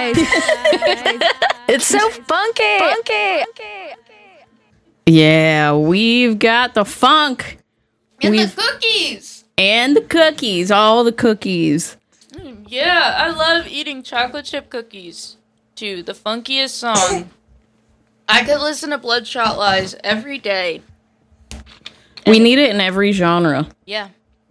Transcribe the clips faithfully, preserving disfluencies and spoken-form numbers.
pies. It's so funky. Funky. Yeah, we've got the funk. And We've- the cookies. And the cookies. All the cookies. Mm, yeah, I love eating chocolate chip cookies. Too, the funkiest song. I could listen to Bloodshot Lies every day. We need it in every genre. Yeah.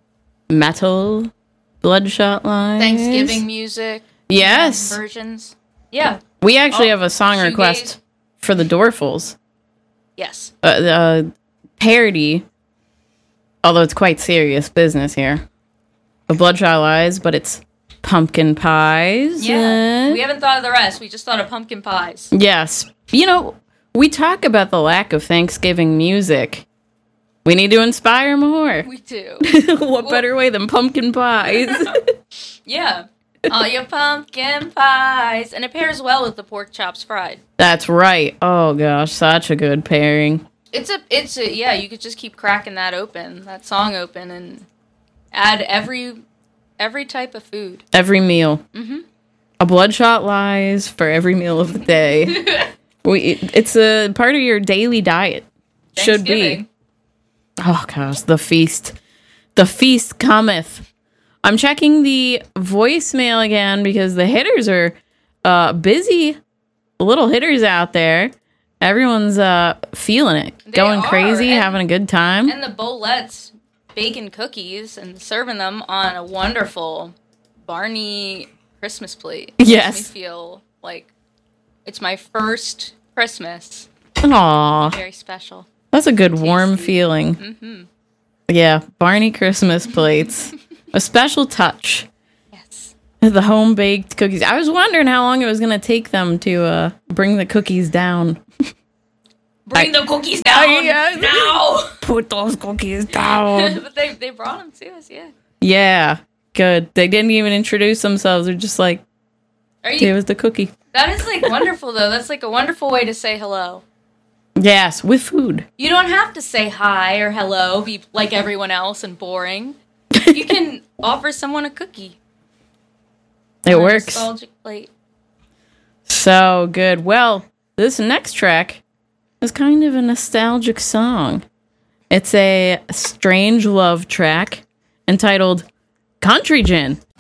Metal, Bloodshot Lies. Thanksgiving music. Yes. Versions. Yeah. We actually Oh, have a song shoegaze. request for the Dorfles. Yes. Uh, uh, parody, although it's quite serious business here. The Bloodshot Lies, but it's pumpkin pies. Yeah. uh, We haven't thought of the rest. We just thought of pumpkin pies. Yes. You know, we talk about the lack of Thanksgiving music. We need to inspire more. We do. What better way than pumpkin pies? Yeah. All your pumpkin pies. And it pairs well with the pork chops fried. That's right. Oh gosh, such a good pairing. It's a, it's a, yeah, you could just keep cracking that open, that song open, and add every, every type of food. Every meal. Mm-hmm. A Bloodshot Lies for every meal of the day. we, it's a part of your daily diet. Should be. Thanksgiving. Oh gosh, the feast. The feast cometh. I'm checking the voicemail again because the hitters are uh, busy. Little hitters out there. Everyone's uh, feeling it. They going are, crazy, and- having a good time. And the Bolettes baking cookies and serving them on a wonderful Barney Christmas plate. It Yes. Makes me feel like it's my first Christmas. Aw, Very special. that's a good warm Tasty. feeling. Mm-hmm. Yeah, Barney Christmas plates. A special touch. Yes. The home baked cookies. I was wondering how long it was going to take them to uh, bring the cookies down. Bring I- the cookies down I- now. Put those cookies down. But they they brought them to us. Yeah. Yeah, good. They didn't even introduce themselves. They're just like, Are give you? us the cookie. That is like wonderful though. That's like a wonderful way to say hello. Yes, with food. You don't have to say hi or hello, be like everyone else and boring. You can offer someone a cookie. It on a works. Nostalgic plate. So good. Well, this next track is kind of a nostalgic song. It's a strange love track entitled Country Gin.